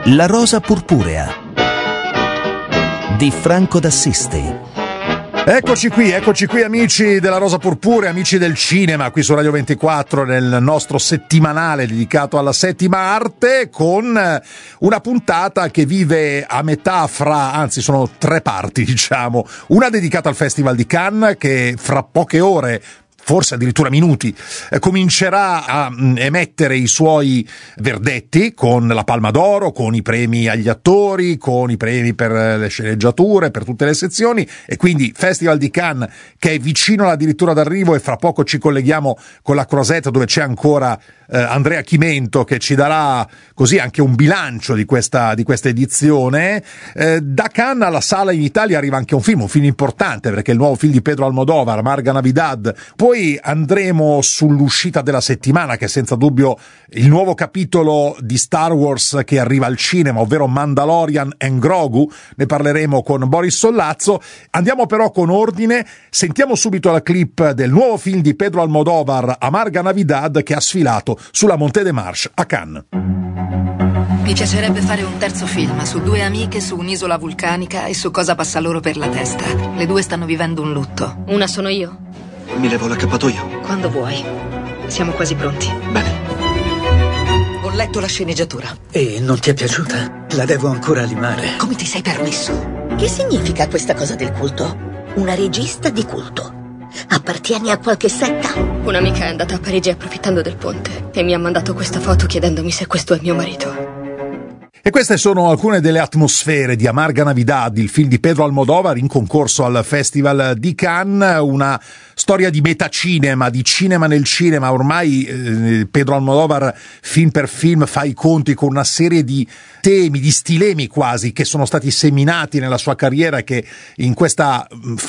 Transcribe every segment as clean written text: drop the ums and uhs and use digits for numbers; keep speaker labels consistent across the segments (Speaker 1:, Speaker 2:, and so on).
Speaker 1: La rosa purpurea di Franco d'Assisi.
Speaker 2: Eccoci qui amici della Rosa Purpurea, amici del cinema, qui su Radio 24 nel nostro settimanale dedicato alla settima arte, con una puntata che vive a metà anzi sono tre parti diciamo, una dedicata al Festival di Cannes che fra poche ore, forse addirittura minuti, comincerà a emettere i suoi verdetti con la Palma d'Oro, con i premi agli attori, con i premi per le sceneggiature, per tutte le sezioni, e quindi Festival di Cannes che è vicino addirittura d'arrivo, e fra poco ci colleghiamo con la Croisette dove c'è ancora Andrea Chimento che ci darà così anche un bilancio di questa edizione. Da Cannes alla sala in Italia arriva anche un film importante, perché è il nuovo film di Pedro Almodóvar, Amarga Navidad. Poi andremo sull'uscita della settimana, che è senza dubbio il nuovo capitolo di Star Wars che arriva al cinema, ovvero Mandalorian and Grogu. Ne parleremo con Boris Sollazzo. Andiamo però con ordine, sentiamo subito la clip del nuovo film di Pedro Almodóvar, Amarga Navidad, che ha sfilato sulla Monte des Marches a Cannes.
Speaker 3: Mi piacerebbe fare un terzo film su due amiche su un'isola vulcanica e su cosa passa loro per la testa. Le due stanno vivendo un lutto.
Speaker 4: Una sono io.
Speaker 5: Mi levo l'accappatoio.
Speaker 3: Quando vuoi. Siamo quasi pronti.
Speaker 5: Bene.
Speaker 3: Ho letto la sceneggiatura.
Speaker 6: E non ti è piaciuta? La devo ancora limare.
Speaker 3: Come ti sei permesso?
Speaker 7: Che significa questa cosa del culto? Una regista di culto. Appartieni a qualche setta?
Speaker 4: Un'amica è andata a Parigi approfittando del ponte e mi ha mandato questa foto chiedendomi se questo è mio marito.
Speaker 2: E queste sono alcune delle atmosfere di Amarga Navidad, il film di Pedro Almodóvar in concorso al Festival di Cannes, una storia di metacinema, di cinema nel cinema. Ormai Pedro Almodóvar film per film fa i conti con una serie di temi, di stilemi quasi, che sono stati seminati nella sua carriera e che in questa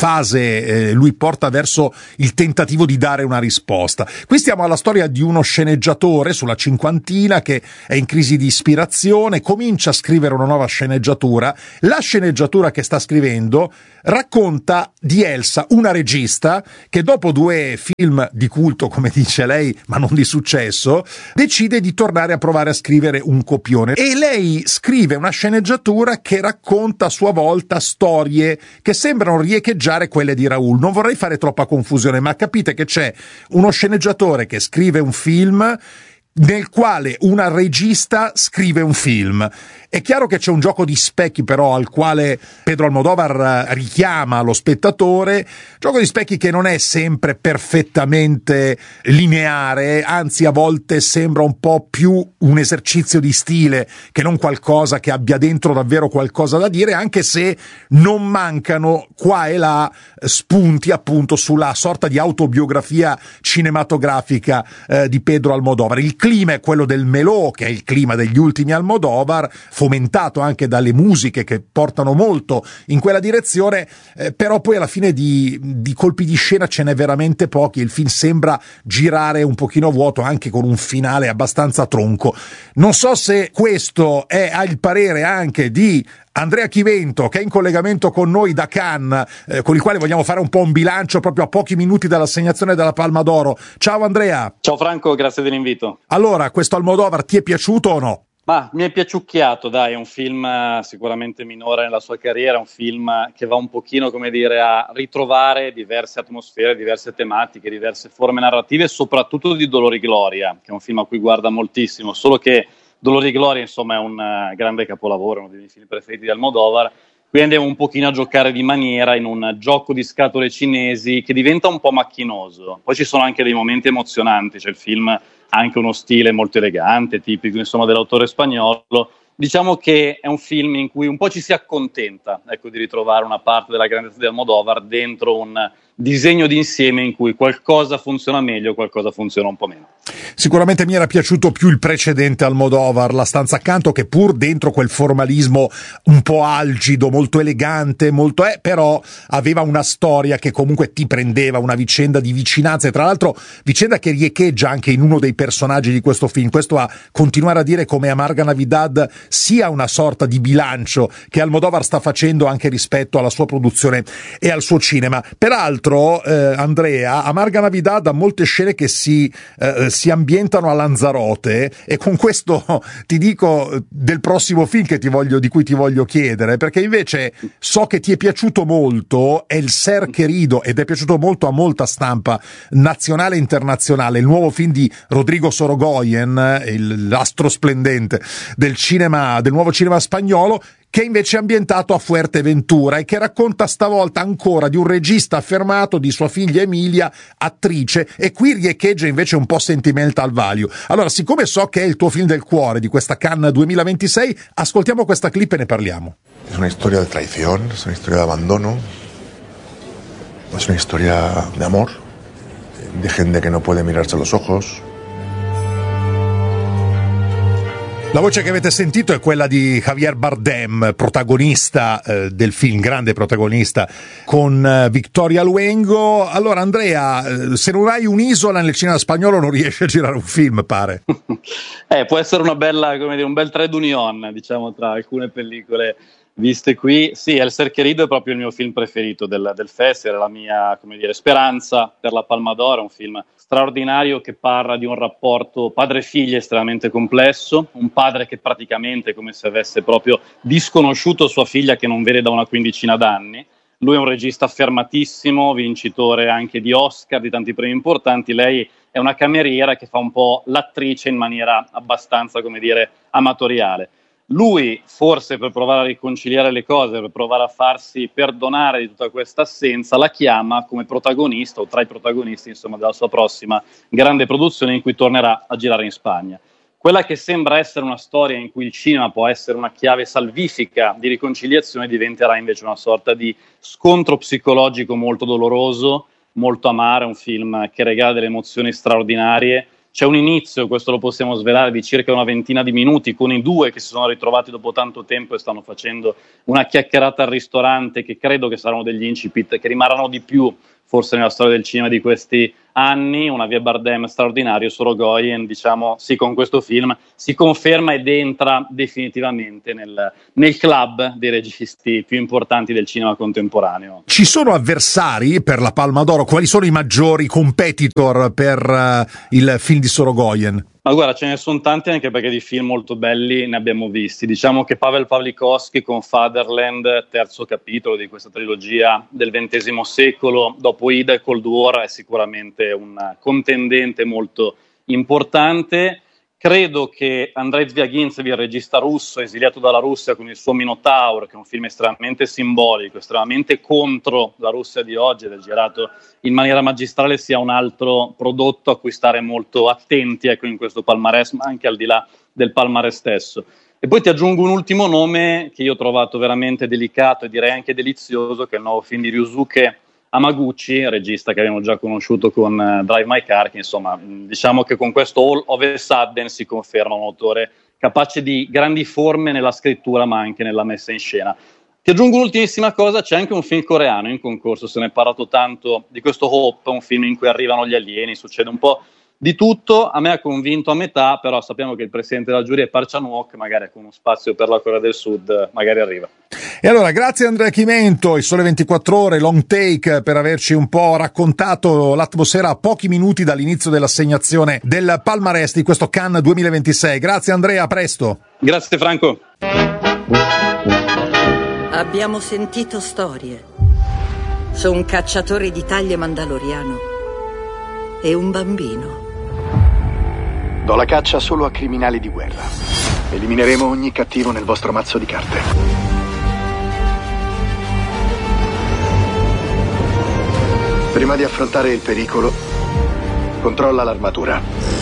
Speaker 2: fase lui porta verso il tentativo di dare una risposta. Qui stiamo alla storia di uno sceneggiatore sulla cinquantina che è in crisi di ispirazione, comincia a scrivere una nuova sceneggiatura. La sceneggiatura che sta scrivendo racconta di Elsa, una regista che dopo due film di culto, come dice lei, ma non di successo, decide di tornare a provare a scrivere un copione. E lei scrive una sceneggiatura che racconta a sua volta storie che sembrano riecheggiare quelle di Raoul. Non vorrei fare troppa confusione, ma capite che c'è uno sceneggiatore che scrive un film nel quale una regista scrive un film. È chiaro che c'è un gioco di specchi però al quale Pedro Almodóvar richiama lo spettatore, gioco di specchi che non è sempre perfettamente lineare, anzi a volte sembra un po' più un esercizio di stile che non qualcosa che abbia dentro davvero qualcosa da dire, anche se non mancano qua e là spunti appunto sulla sorta di autobiografia cinematografica di Pedro Almodóvar. Il clima è quello del melò, che è il clima degli ultimi Almodóvar, fomentato anche dalle musiche che portano molto in quella direzione, però poi alla fine di colpi di scena ce n'è veramente pochi. Il film sembra girare un pochino vuoto, anche con un finale abbastanza tronco. Non so se questo è il parere anche di Andrea Chimento, che è in collegamento con noi da Cannes, con il quale vogliamo fare un po' un bilancio proprio a pochi minuti dall'assegnazione della Palma d'Oro. Ciao Andrea.
Speaker 8: Ciao Franco, grazie dell'invito.
Speaker 2: Allora, questo Almodóvar ti è piaciuto o no?
Speaker 8: Ma mi è piaciucchiato, dai, è un film sicuramente minore nella sua carriera, un film che va un pochino, come dire, a ritrovare diverse atmosfere, diverse tematiche, diverse forme narrative, soprattutto di Dolor y Gloria, che è un film a cui guarda moltissimo, solo che Dolor y Gloria, insomma, è un grande capolavoro, uno dei miei film preferiti di Almodóvar. Qui andiamo un pochino a giocare di maniera in un gioco di scatole cinesi che diventa un po' macchinoso. Poi ci sono anche dei momenti emozionanti, cioè il film ha anche uno stile molto elegante, tipico insomma dell'autore spagnolo. Diciamo che è un film in cui un po' ci si accontenta, ecco, di ritrovare una parte della grandezza di Almodóvar dentro un disegno d'insieme in cui qualcosa funziona meglio, qualcosa funziona un po' meno.
Speaker 2: Sicuramente mi era piaciuto più il precedente Almodóvar, La stanza accanto, che pur dentro quel formalismo un po' algido, molto elegante, però aveva una storia che comunque ti prendeva, una vicenda di vicinanza, e tra l'altro vicenda che riecheggia anche in uno dei personaggi di questo film. Questo a continuare a dire come Amarga Navidad sia una sorta di bilancio che Almodóvar sta facendo anche rispetto alla sua produzione e al suo cinema. Peraltro l'altro, Andrea, Amarga Navidad ha molte scene che si ambientano a Lanzarote, e con questo ti dico del prossimo film di cui ti voglio chiedere, perché invece so che ti è piaciuto molto, è Il Ser Querido, ed è piaciuto molto a molta stampa nazionale e internazionale, il nuovo film di Rodrigo Sorogoyen, l'astro splendente del nuovo cinema spagnolo, che invece è ambientato a Fuerteventura e che racconta stavolta ancora di un regista affermato, di sua figlia Emilia, attrice, e qui riecheggia invece un po' sentimental value. Allora, siccome so che è il tuo film del cuore di questa Cannes 2026, ascoltiamo questa clip e ne parliamo.
Speaker 9: Es una historia de traición, es una historia de abandono, es una historia de amor, de gente que no puede mirarse a los ojos.
Speaker 2: La voce che avete sentito è quella di Javier Bardem, protagonista del film, grande protagonista, con Victoria Luengo. Allora, Andrea, se non hai un'isola nel cinema spagnolo non riesci a girare un film, pare.
Speaker 8: Può essere una bella, come dire, un bel trade union, diciamo, tra alcune pellicole viste qui. Sì, El Ser Querido è proprio il mio film preferito del festival, la mia, come dire, speranza per la Palma d'Oro. È un film straordinario che parla di un rapporto padre-figlia estremamente complesso, un padre che praticamente è come se avesse proprio disconosciuto sua figlia, che non vede da una quindicina d'anni. Lui è un regista affermatissimo, vincitore anche di Oscar, di tanti premi importanti. Lei è una cameriera che fa un po' l'attrice in maniera abbastanza, come dire, amatoriale. Lui, forse per provare a riconciliare le cose, per provare a farsi perdonare di tutta questa assenza, la chiama come protagonista o tra i protagonisti, insomma, della sua prossima grande produzione in cui tornerà a girare in Spagna. Quella che sembra essere una storia in cui il cinema può essere una chiave salvifica di riconciliazione diventerà invece una sorta di scontro psicologico molto doloroso, molto amaro, un film che regala delle emozioni straordinarie. C'è un inizio, questo lo possiamo svelare, di circa una ventina di minuti, con i due che si sono ritrovati dopo tanto tempo e stanno facendo una chiacchierata al ristorante, che credo che saranno degli incipit che rimarranno di più forse nella storia del cinema di questi anni. Una Javier Bardem straordinario, Sorogoyen, diciamo, sì, con questo film si conferma ed entra definitivamente nel club dei registi più importanti del cinema contemporaneo.
Speaker 2: Ci sono avversari per la Palma d'Oro? Quali sono i maggiori competitor per il film di Sorogoyen?
Speaker 8: Ma guarda, ce ne sono tanti, anche perché di film molto belli ne abbiamo visti. Diciamo che Pavel Pawlikowski con Fatherland, terzo capitolo di questa trilogia del XX secolo, dopo Ida e Cold War, è sicuramente un contendente molto importante. Credo che Andrei Zvyagintsev, il regista russo esiliato dalla Russia con il suo Minotaur, che è un film estremamente simbolico, estremamente contro la Russia di oggi ed è girato in maniera magistrale, sia un altro prodotto a cui stare molto attenti, ecco, in questo palmarès, ma anche al di là del palmarès stesso. E poi ti aggiungo un ultimo nome che io ho trovato veramente delicato e direi anche delizioso, che è il nuovo film di Ryusuke Hamaguchi, regista che abbiamo già conosciuto con Drive My Car, che insomma diciamo che con questo All of a Sudden si conferma un autore capace di grandi forme nella scrittura ma anche nella messa in scena. Ti aggiungo un'ultimissima cosa, c'è anche un film coreano in concorso, se ne è parlato tanto, di questo Hope, un film in cui arrivano gli alieni, succede un po' di tutto. A me ha convinto a metà, però sappiamo che il presidente della giuria è Park Chan-wook, magari con uno spazio per la Corea del Sud magari arriva.
Speaker 2: E allora grazie Andrea Chimento, il Sole 24 Ore, Long Take, per averci un po' raccontato l'atmosfera a pochi minuti dall'inizio dell'assegnazione del palmarès di questo Cannes 2026. Grazie Andrea, a presto.
Speaker 8: Grazie Franco.
Speaker 10: Abbiamo sentito storie su un cacciatore di taglie mandaloriano e un bambino.
Speaker 11: Do la caccia solo a criminali di guerra. Elimineremo ogni cattivo nel vostro mazzo di carte. Prima di affrontare il pericolo, controlla l'armatura.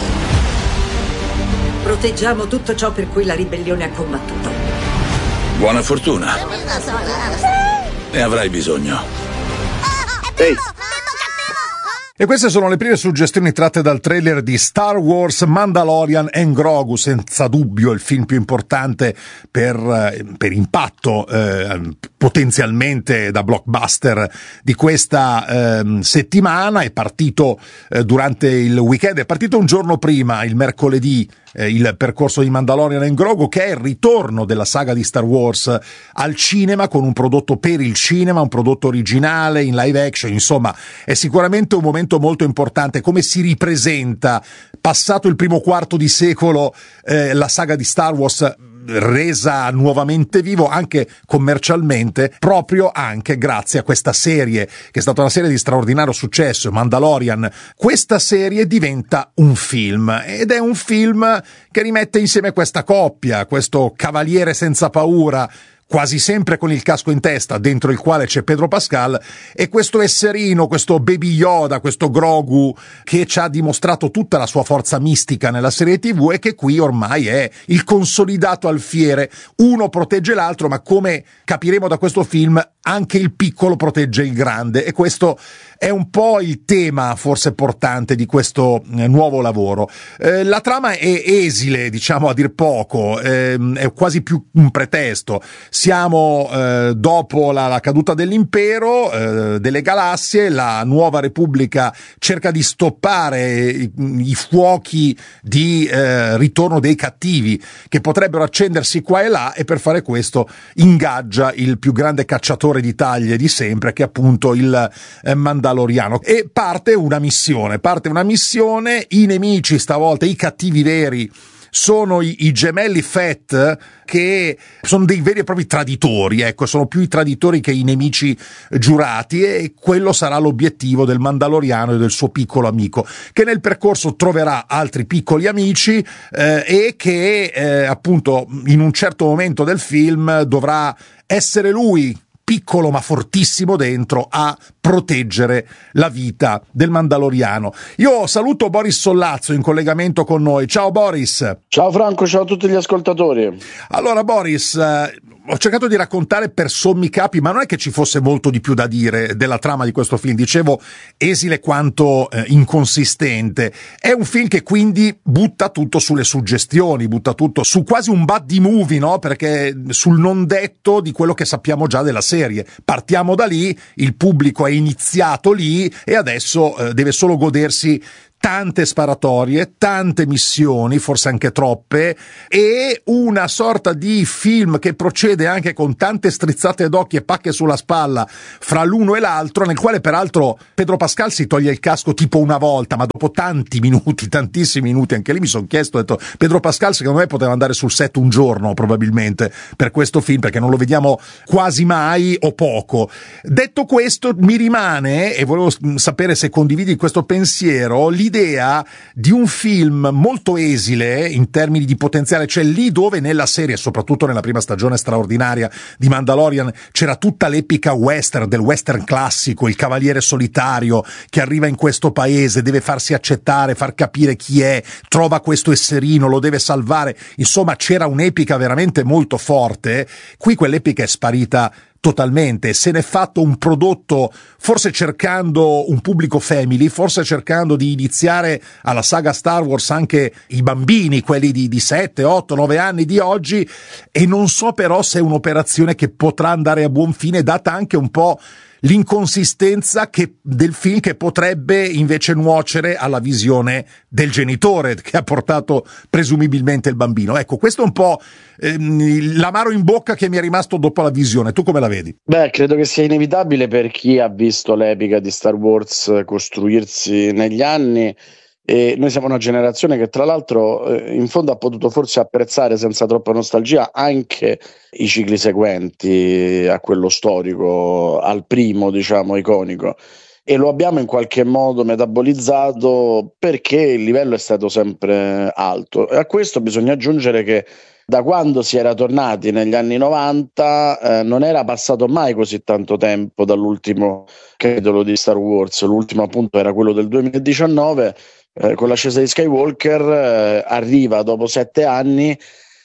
Speaker 10: Proteggiamo tutto ciò per cui la ribellione ha combattuto.
Speaker 12: Buona fortuna. Ne avrai bisogno.
Speaker 11: Ehi!
Speaker 2: E queste sono le prime suggestioni tratte dal trailer di Star Wars Mandalorian and Grogu, senza dubbio il film più importante per impatto potenzialmente da blockbuster di questa settimana. È partito durante il weekend, è partito un giorno prima, il mercoledì il percorso di Mandalorian e Grogu, che è il ritorno della saga di Star Wars al cinema, con un prodotto per il cinema, un prodotto originale in live action. Insomma, è sicuramente un momento molto importante. Come si ripresenta, passato il primo quarto di secolo, la saga di Star Wars resa nuovamente vivo anche commercialmente, proprio anche grazie a questa serie, che è stata una serie di straordinario successo, Mandalorian. Questa serie diventa un film, ed è un film che rimette insieme questa coppia, questo cavaliere senza paura, quasi sempre con il casco in testa, dentro il quale c'è Pedro Pascal, e questo esserino, questo Baby Yoda, questo Grogu, che ci ha dimostrato tutta la sua forza mistica nella serie TV e che qui ormai è il consolidato alfiere. Uno protegge l'altro, ma come capiremo da questo film, anche il piccolo protegge il grande, e questo è un po' il tema forse portante di questo nuovo lavoro. La trama è esile, diciamo a dir poco, è quasi più un pretesto. Siamo dopo la caduta dell'impero, delle galassie, la nuova repubblica cerca di stoppare i fuochi di ritorno dei cattivi che potrebbero accendersi qua e là, e per fare questo ingaggia il più grande cacciatore di taglie di sempre, che è appunto il Mandaloriano, e parte una missione, i nemici stavolta, i cattivi veri, sono i gemelli Fett, che sono dei veri e propri traditori, ecco, sono più i traditori che i nemici giurati, e quello sarà l'obiettivo del Mandaloriano e del suo piccolo amico, che nel percorso troverà altri piccoli amici e che appunto in un certo momento del film dovrà essere lui, piccolo ma fortissimo dentro, a proteggere la vita del Mandaloriano. Io saluto Boris Sollazzo in collegamento con noi. Ciao Boris.
Speaker 13: Ciao Franco, ciao a tutti gli ascoltatori.
Speaker 2: Allora Boris, ho cercato di raccontare per sommi capi, ma non è che ci fosse molto di più da dire della trama di questo film. Dicevo, esile quanto inconsistente. È un film che quindi butta tutto sulle suggestioni, butta tutto su quasi un buddy movie, no? Perché sul non detto di quello che sappiamo già della serie. Partiamo da lì, il pubblico è iniziato lì e adesso deve solo godersi tante sparatorie, tante missioni, forse anche troppe, e una sorta di film che procede anche con tante strizzate d'occhi e pacche sulla spalla fra l'uno e l'altro, nel quale peraltro Pedro Pascal si toglie il casco tipo una volta, ma dopo tanti minuti, tantissimi minuti. Anche lì mi sono chiesto, ho detto, Pedro Pascal secondo me poteva andare sul set un giorno probabilmente per questo film, perché non lo vediamo quasi mai o poco. Detto questo, mi rimane, e volevo sapere se condividi questo pensiero, l'idea di un film molto esile in termini di potenziale, cioè lì dove nella serie, soprattutto nella prima stagione straordinaria di Mandalorian, c'era tutta l'epica western, del western classico, il cavaliere solitario che arriva in questo paese, deve farsi accettare, far capire chi è, trova questo esserino, lo deve salvare, insomma c'era un'epica veramente molto forte. Qui quell'epica è sparita totalmente, se n'è fatto un prodotto forse cercando un pubblico family, forse cercando di iniziare alla saga Star Wars anche i bambini, quelli di 7, 8, 9 anni di oggi, e non so però se è un'operazione che potrà andare a buon fine, data anche un po' l'inconsistenza del film, che potrebbe invece nuocere alla visione del genitore che ha portato presumibilmente il bambino. Ecco, questo è un po' l'amaro in bocca che mi è rimasto dopo la visione. Tu come la vedi?
Speaker 13: Beh, credo che sia inevitabile per chi ha visto l'epica di Star Wars costruirsi negli anni. E noi siamo una generazione che tra l'altro in fondo ha potuto forse apprezzare senza troppa nostalgia anche i cicli seguenti a quello storico, al primo diciamo iconico, e lo abbiamo in qualche modo metabolizzato perché il livello è stato sempre alto. E a questo bisogna aggiungere che da quando si era tornati negli anni 90 non era passato mai così tanto tempo dall'ultimo capitolo di Star Wars. L'ultimo appunto era quello del 2019, con l'ascesa di Skywalker, arriva dopo 7 anni,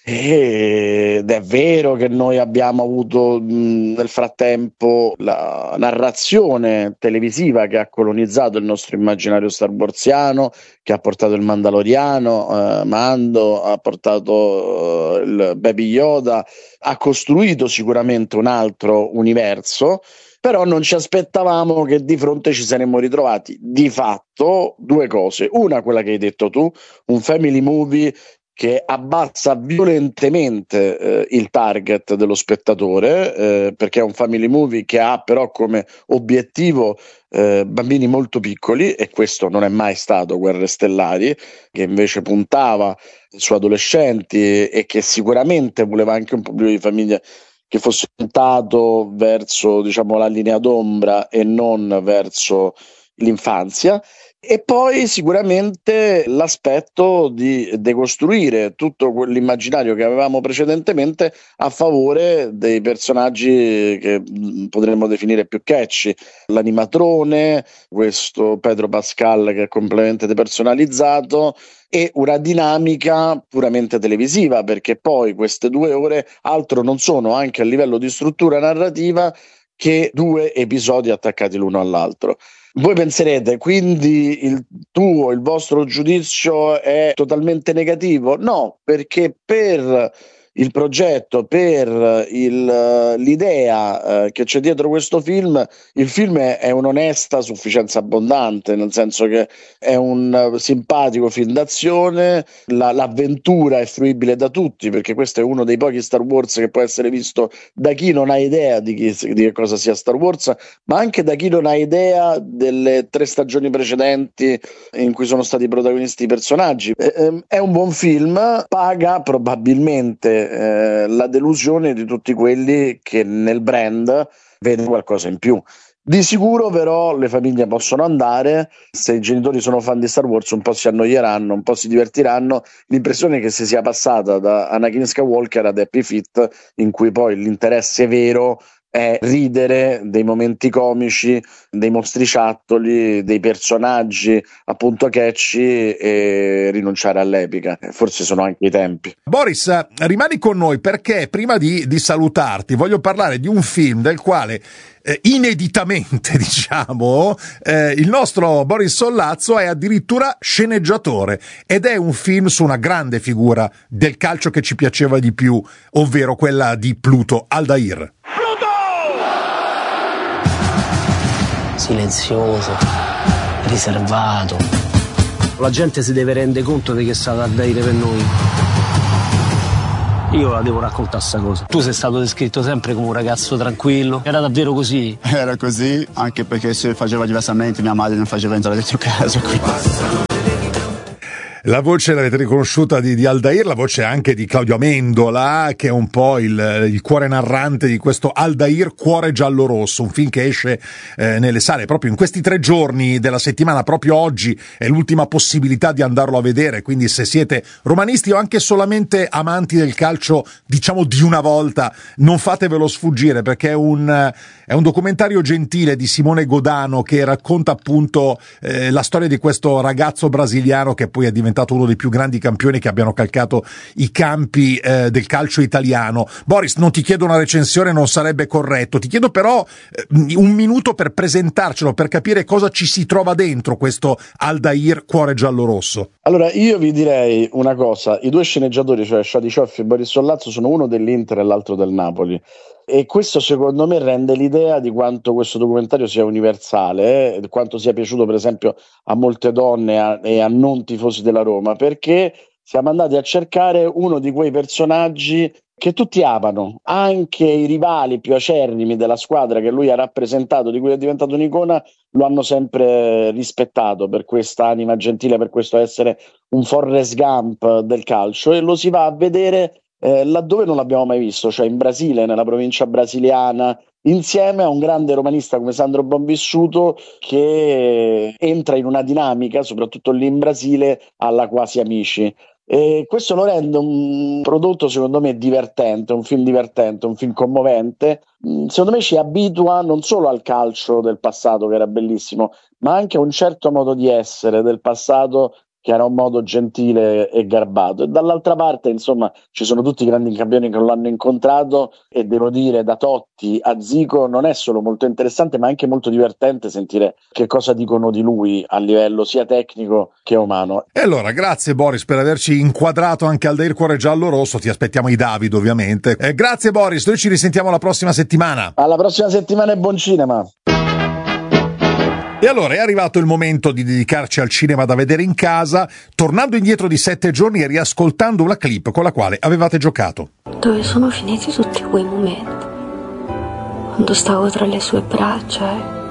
Speaker 13: ed è vero che noi abbiamo avuto nel frattempo la narrazione televisiva che ha colonizzato il nostro immaginario starwarsiano, che ha portato il Mandaloriano, Mando, ha portato il Baby Yoda, ha costruito sicuramente un altro universo. Però non ci aspettavamo che di fronte ci saremmo ritrovati di fatto due cose: una, quella che hai detto tu, un family movie che abbassa violentemente il target dello spettatore, perché è un family movie che ha però come obiettivo bambini molto piccoli, e questo non è mai stato Guerre Stellari, che invece puntava su adolescenti e che sicuramente voleva anche un pubblico di famiglia che fosse orientato verso, diciamo, la linea d'ombra e non verso l'infanzia. E poi sicuramente l'aspetto di decostruire tutto quell'immaginario che avevamo precedentemente a favore dei personaggi che potremmo definire più catchy, l'animatrone, questo Pedro Pascal che è completamente depersonalizzato, e una dinamica puramente televisiva, perché poi queste 2 ore altro non sono, anche a livello di struttura narrativa, che 2 episodi attaccati l'uno all'altro. Voi penserete, quindi il vostro giudizio è totalmente negativo? No, perché per il progetto, per l'idea che c'è dietro questo film, il film è un'onesta sufficienza abbondante, nel senso che è un simpatico film d'azione, l'avventura è fruibile da tutti, perché questo è uno dei pochi Star Wars che può essere visto da chi non ha idea di che cosa sia Star Wars, ma anche da chi non ha idea delle 3 stagioni precedenti in cui sono stati protagonisti i personaggi. È un buon film, paga probabilmente la delusione di tutti quelli che nel brand vedono qualcosa in più. Di sicuro però le famiglie possono andare, se i genitori sono fan di Star Wars un po' si annoieranno, un po' si divertiranno. L'impressione è che si sia passata da Anakin Skywalker ad Happy Feet, in cui poi l'interesse vero è ridere dei momenti comici, dei mostriciattoli, dei personaggi appunto catchy, e rinunciare all'epica. Forse sono anche i tempi.
Speaker 2: Boris, rimani con noi, perché prima di salutarti voglio parlare di un film del quale ineditamente, diciamo, il nostro Boris Sollazzo è addirittura sceneggiatore, ed è un film su una grande figura del calcio che ci piaceva di più, ovvero quella di Pluto Aldair.
Speaker 14: Silenzioso, riservato. La gente si deve rendere conto di che è stato Aldair per noi. Io la devo raccontare sta cosa. Tu sei stato descritto sempre come un ragazzo tranquillo. Era davvero così?
Speaker 15: Era così, anche perché se faceva diversamente mia madre non faceva entrare dentro casa.
Speaker 2: La voce l'avete riconosciuta di Aldair, la voce anche di Claudio Amendola, che è un po' il cuore narrante di questo Aldair Cuore Giallo-Rosso, un film che esce nelle sale proprio in questi 3 giorni della settimana. Proprio oggi è l'ultima possibilità di andarlo a vedere, quindi se siete romanisti o anche solamente amanti del calcio, diciamo di una volta, non fatevelo sfuggire, perché è un documentario gentile di Simone Godano che racconta appunto la storia di questo ragazzo brasiliano che poi è diventato uno dei più grandi campioni che abbiano calcato i campi del calcio italiano. Boris, non ti chiedo una recensione, non sarebbe corretto, ti chiedo però un minuto per presentarcelo, per capire cosa ci si trova dentro questo Aldair Cuore Giallo-Rosso.
Speaker 13: Allora, io vi direi una cosa: i 2 sceneggiatori, cioè Shadi Cioffi e Boris Sollazzo, sono uno dell'Inter e l'altro del Napoli. E questo secondo me rende l'idea di quanto questo documentario sia universale, quanto sia piaciuto per esempio a molte donne e a non tifosi della Roma, perché siamo andati a cercare uno di quei personaggi che tutti amano, anche i rivali più acerrimi della squadra che lui ha rappresentato, di cui è diventato un'icona, lo hanno sempre rispettato per questa anima gentile, per questo essere un Forrest Gump del calcio, e lo si va a vedere laddove non l'abbiamo mai visto, cioè in Brasile, nella provincia brasiliana, insieme a un grande romanista come Sandro Bonvissuto, che entra in una dinamica, soprattutto lì in Brasile, alla Quasi Amici. E questo lo rende un prodotto secondo me divertente, un film commovente. Secondo me ci abitua non solo al calcio del passato, che era bellissimo, ma anche a un certo modo di essere del passato, che era un modo gentile e garbato. E dall'altra parte, insomma, ci sono tutti i grandi campioni che lo hanno incontrato, e devo dire, da Totti a Zico, non è solo molto interessante, ma anche molto divertente sentire che cosa dicono di lui a livello sia tecnico che umano.
Speaker 2: E allora, grazie Boris per averci inquadrato anche Aldair Cuore Giallo-Rosso. Ti aspettiamo i David, ovviamente. Grazie Boris, noi ci risentiamo la prossima settimana.
Speaker 13: Alla prossima settimana e buon cinema.
Speaker 2: E allora è arrivato il momento di dedicarci al cinema da vedere in casa, tornando indietro di 7 giorni e riascoltando una clip con la quale avevate giocato.
Speaker 16: Dove sono finiti tutti quei momenti? Quando stavo tra le sue braccia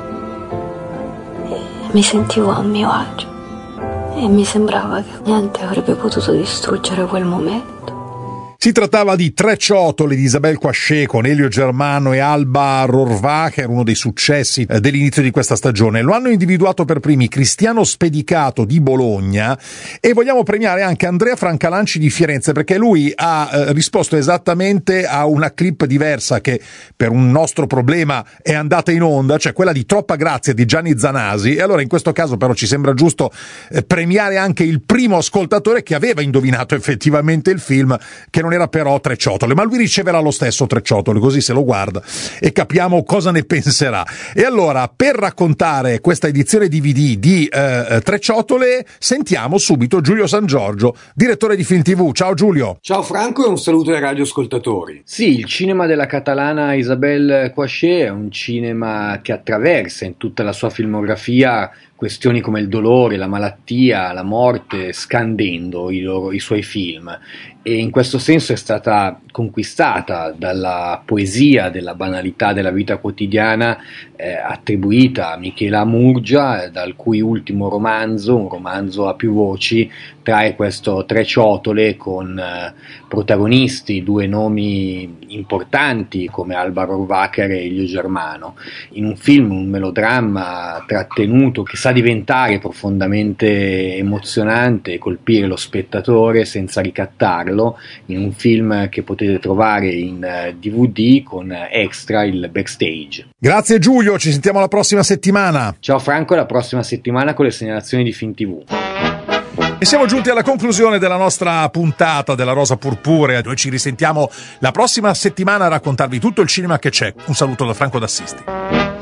Speaker 16: e mi sentivo a mio agio e mi sembrava che niente avrebbe potuto distruggere quel momento.
Speaker 2: Si trattava di Tre ciotole di Isabelle Coixet con Elio Germano e Alba Rohrwacher, uno dei successi dell'inizio di questa stagione. Lo hanno individuato per primi Cristiano Spedicato di Bologna e vogliamo premiare anche Andrea Francalanci di Firenze, perché lui ha risposto esattamente a una clip diversa che per un nostro problema è andata in onda, cioè quella di Troppa grazia di Gianni Zanasi. E allora in questo caso però ci sembra giusto premiare anche il primo ascoltatore che aveva indovinato effettivamente il film, che non era però Tre ciotole, ma lui riceverà lo stesso Tre ciotole, così se lo guarda e capiamo cosa ne penserà. E allora, per raccontare questa edizione DVD di Tre ciotole, sentiamo subito Giulio San Giorgio, direttore di Film TV. Ciao Giulio.
Speaker 17: Ciao Franco e un saluto ai radioascoltatori.
Speaker 18: Sì, il cinema della catalana Isabelle Coixet è un cinema che attraversa in tutta la sua filmografia questioni come il dolore, la malattia, la morte, scandendo i suoi film, e in questo senso è stata conquistata dalla poesia della banalità della vita quotidiana attribuita a Michela Murgia, dal cui ultimo romanzo, un romanzo a più voci, trae questo Tre ciotole con protagonisti, due nomi importanti come Alba Rohrwacher e Elio Germano, in un film, un melodramma trattenuto che sa diventare profondamente emozionante e colpire lo spettatore senza ricattarlo, in un film che potete trovare in DVD con extra, il backstage.
Speaker 2: Grazie Giulio, ci sentiamo la prossima settimana.
Speaker 18: Ciao Franco, alla prossima settimana con le segnalazioni di Film TV.
Speaker 2: E siamo giunti alla conclusione della nostra puntata della Rosa Purpurea. Noi ci risentiamo la prossima settimana a raccontarvi tutto il cinema che c'è. Un saluto da Franco D'Assisti.